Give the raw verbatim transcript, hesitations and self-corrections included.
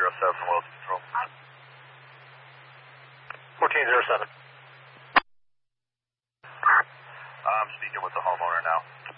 zero seven, Wells Control. fourteen zero seven. I'm speaking with the homeowner now.